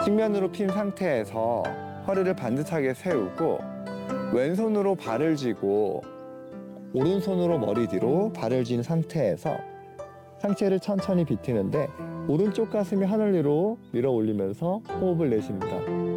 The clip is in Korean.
측면으로 핀 상태에서 허리를 반듯하게 세우고 왼손으로 발을 쥐고 오른손으로 머리 뒤로 발을 쥔 상태에서 상체를 천천히 비트는데 오른쪽 가슴이 하늘 위로 밀어 올리면서 호흡을 내쉽니다.